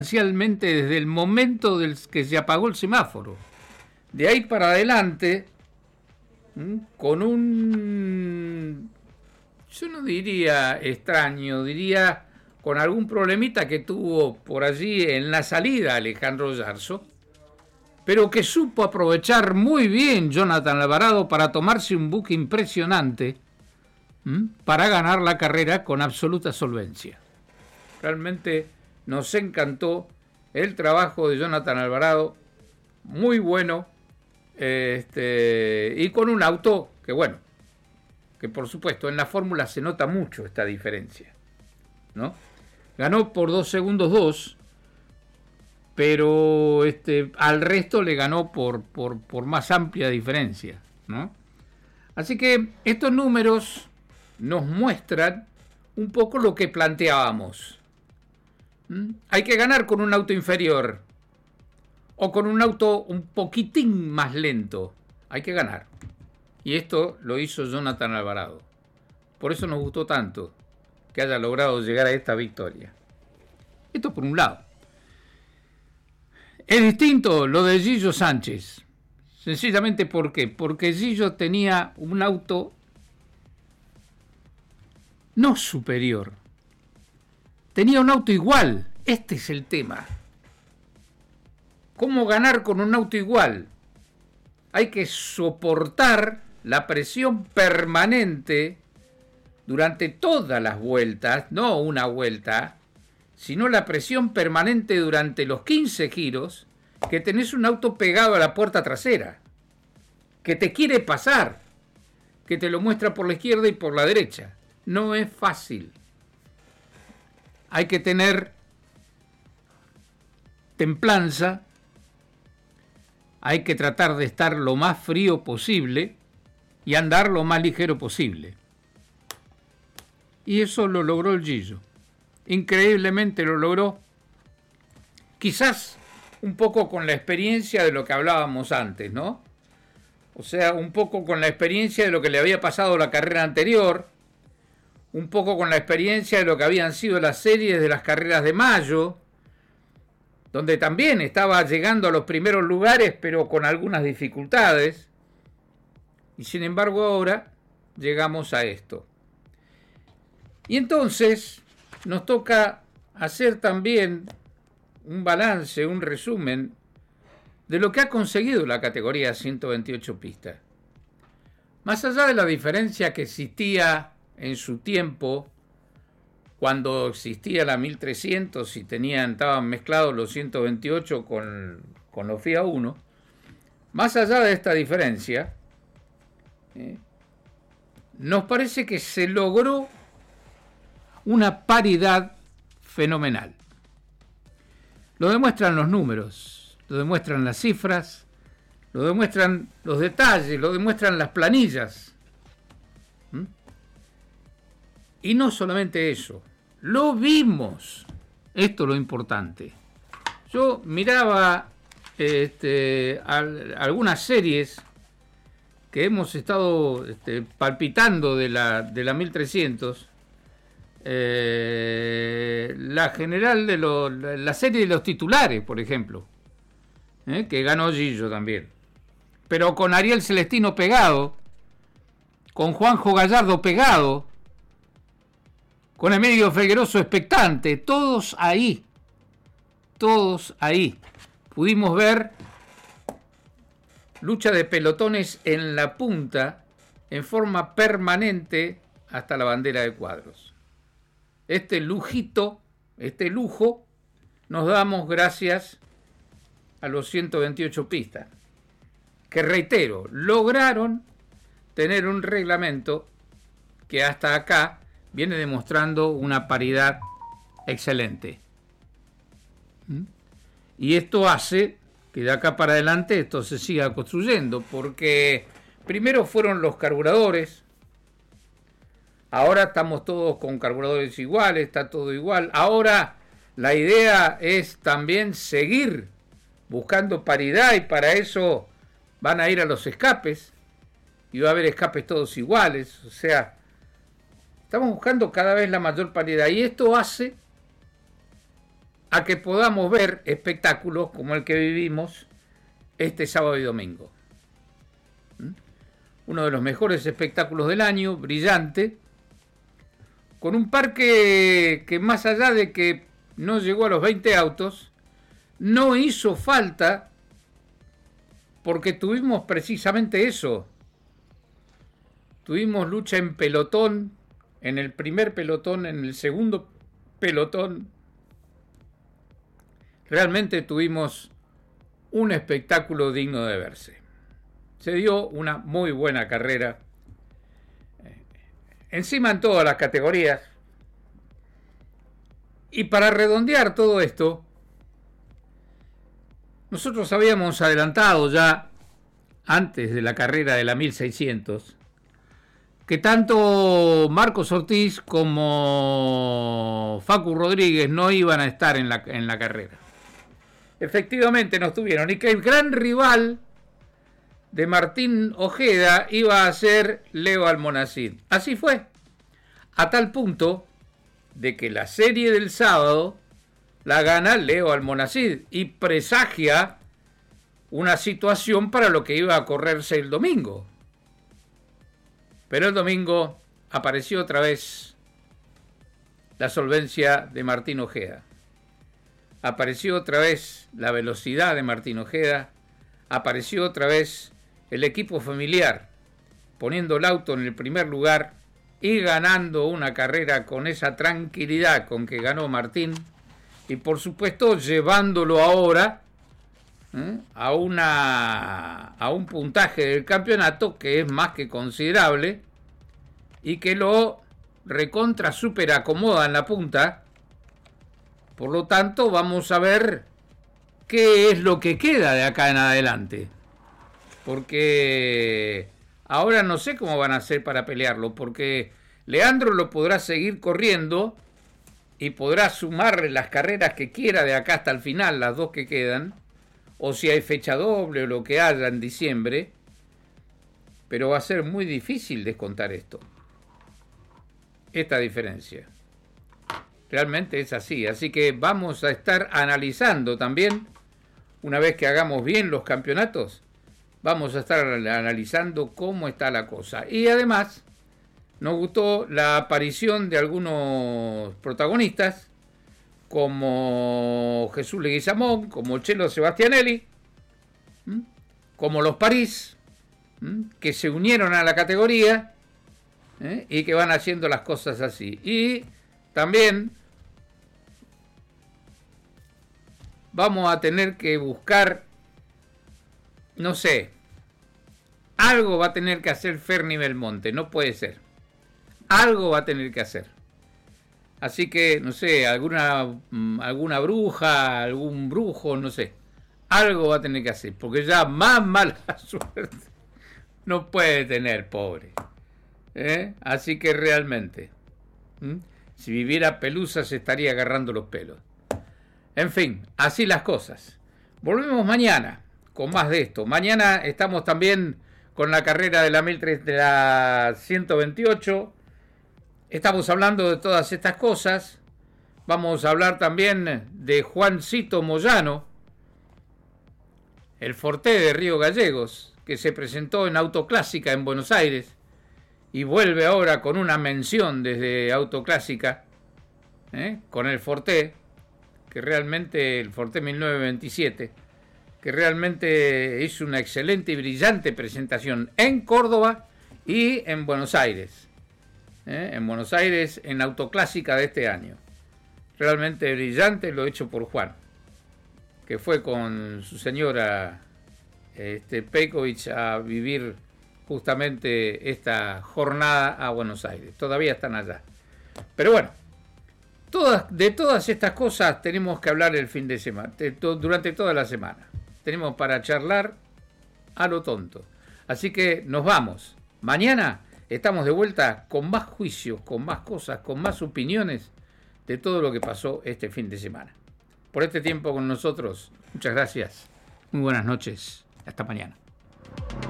sustancialmente desde el momento del que se apagó el semáforo. De ahí para adelante, con yo no diría extraño, diría con algún problemita que tuvo por allí en la salida Alejandro Yarzo, pero que supo aprovechar muy bien Jonathan Alvarado para tomarse un buque impresionante para ganar la carrera con absoluta solvencia. Realmente nos encantó el trabajo de Jonathan Alvarado, muy bueno, y con un auto que bueno, que por supuesto en la fórmula se nota mucho esta diferencia, ¿no? Ganó por 2 segundos 2, pero al resto le ganó por más amplia diferencia, ¿no? Así que estos números nos muestran un poco lo que planteábamos. Hay que ganar con un auto inferior o con un auto un poquitín más lento. Hay que ganar. Y esto lo hizo Jonathan Alvarado. Por eso nos gustó tanto que haya logrado llegar a esta victoria. Esto por un lado. Es distinto lo de Gillo Sánchez. Sencillamente, ¿por qué? Porque Gillo tenía un auto no superior. Tenía un auto igual. Este es el tema. ¿Cómo ganar con un auto igual? Hay que soportar la presión permanente durante todas las vueltas, no una vuelta, sino la presión permanente durante los 15 giros, que tenés un auto pegado a la puerta trasera, que te quiere pasar, que te lo muestra por la izquierda y por la derecha. No es fácil. Hay que tener templanza, hay que tratar de estar lo más frío posible y andar lo más ligero posible. Y eso lo logró el Gillo. Increíblemente lo logró. Quizás un poco con la experiencia de lo que hablábamos antes, ¿no? O sea, un poco con la experiencia de lo que le había pasado la carrera anterior, un poco con la experiencia de lo que habían sido las series de las carreras de mayo, donde también estaba llegando a los primeros lugares, pero con algunas dificultades. Y sin embargo ahora llegamos a esto. Y entonces nos toca hacer también un balance, un resumen de lo que ha conseguido la categoría 128 pistas. Más allá de la diferencia que existía en su tiempo, cuando existía la 1300 y estaban mezclados los 128 con los FIA 1, más allá de esta diferencia, nos parece que se logró una paridad fenomenal. Lo demuestran los números, lo demuestran las cifras, lo demuestran los detalles, lo demuestran las planillas. Y no solamente eso, lo vimos. Esto es lo importante. Yo miraba algunas series que hemos estado palpitando de la 1300. La general la serie de los titulares, por ejemplo, que ganó Gillo también, pero con Ariel Celestino pegado, con Juanjo Gallardo pegado, con Emilio Felgueroso expectante, todos ahí pudimos ver lucha de pelotones en la punta en forma permanente hasta la bandera de cuadros. Este lujo, nos damos gracias a los 128 pistas, que reitero, lograron tener un reglamento que hasta acá viene demostrando una paridad excelente. Y esto hace que de acá para adelante esto se siga construyendo, porque primero fueron los carburadores. Ahora estamos todos con carburadores iguales, está todo igual. Ahora la idea es también seguir buscando paridad, y para eso van a ir a los escapes y va a haber escapes todos iguales. O sea, estamos buscando cada vez la mayor paridad y esto hace a que podamos ver espectáculos como el que vivimos este sábado y domingo. Uno de los mejores espectáculos del año, brillante, con un parque que más allá de que no llegó a los 20 autos, no hizo falta porque tuvimos precisamente eso. Tuvimos lucha en pelotón, en el primer pelotón, en el segundo pelotón. Realmente tuvimos un espectáculo digno de verse. Se dio una muy buena carrera. Encima en todas las categorías. Y para redondear todo esto, nosotros habíamos adelantado ya antes de la carrera de la 1600 que tanto Marcos Ortiz como Facu Rodríguez no iban a estar en la carrera. Efectivamente no estuvieron, y que el gran rival de Martín Ojeda iba a ser Leo Almonacid. Así fue, a tal punto de que la serie del sábado la gana Leo Almonacid y presagia una situación para lo que iba a correrse el domingo. Pero el domingo apareció otra vez la solvencia de Martín Ojeda. Apareció otra vez la velocidad de Martín Ojeda. Apareció otra vez el equipo familiar poniendo el auto en el primer lugar y ganando una carrera con esa tranquilidad con que ganó Martín. Y por supuesto llevándolo ahora a un puntaje del campeonato que es más que considerable y que lo recontra super acomoda en la punta. Por lo tanto, vamos a ver qué es lo que queda de acá en adelante, porque ahora no sé cómo van a hacer para pelearlo, porque Leandro lo podrá seguir corriendo y podrá sumarle las carreras que quiera de acá hasta el final, las dos que quedan, o si hay fecha doble o lo que haya en diciembre, pero va a ser muy difícil descontar esta diferencia. Realmente es así, así que vamos a estar analizando también, una vez que hagamos bien los campeonatos, vamos a estar analizando cómo está la cosa. Y además, nos gustó la aparición de algunos protagonistas, como Jesús Leguizamón, como Chelo Sebastianelli, como los París, que se unieron a la categoría y que van haciendo las cosas así. Y también vamos a tener que buscar, no sé, algo va a tener que hacer Ferni Belmonte, no puede ser. Algo va a tener que hacer. Así que, no sé, alguna bruja, algún brujo, no sé. Algo va a tener que hacer, porque ya más mala suerte no puede tener, pobre. Así que realmente, si viviera Pelusa se estaría agarrando los pelos. En fin, así las cosas. Volvemos mañana con más de esto. Mañana estamos también con la carrera de la 128. Estamos hablando de todas estas cosas. Vamos a hablar también de Juancito Moyano, el Forte de Río Gallegos, que se presentó en Autoclásica en Buenos Aires y vuelve ahora con una mención desde Autoclásica, con el Forte, que realmente, el Forte 1927, que realmente hizo una excelente y brillante presentación en Córdoba y en Buenos Aires. En Buenos Aires, en Autoclásica de este año. Realmente brillante lo hecho por Juan, que fue con su señora Pekovic a vivir justamente esta jornada a Buenos Aires. Todavía están allá. Pero bueno, de todas estas cosas tenemos que hablar el fin de semana, durante toda la semana. Tenemos para charlar a lo tonto. Así que nos vamos. Mañana estamos de vuelta con más juicios, con más cosas, con más opiniones de todo lo que pasó este fin de semana. Por este tiempo con nosotros, muchas gracias. Muy buenas noches. Hasta mañana.